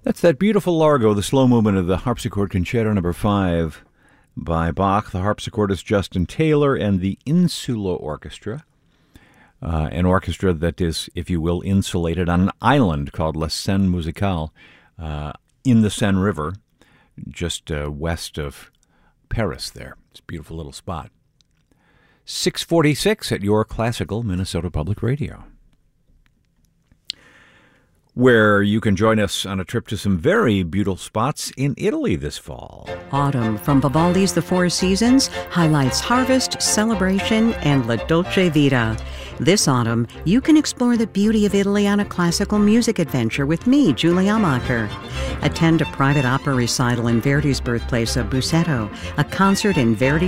That's that beautiful Largo, the slow movement of the Harpsichord Concerto No. 5 by Bach. The harpsichordist Justin Taylor and the Insula Orchestra, an orchestra that is, if you will, insulated on an island called La Seine Musicale in the Seine River, just west of Paris there. It's a beautiful little spot. 646 at your classical Minnesota Public Radio, where you can join us on a trip to some very beautiful spots in Italy this fall. Autumn from Vivaldi's The Four Seasons highlights harvest, celebration, and La Dolce Vita. This autumn, you can explore the beauty of Italy on a classical music adventure with me, Julie Amacher. Attend a private opera recital in Verdi's birthplace of Busseto, a concert in Verdi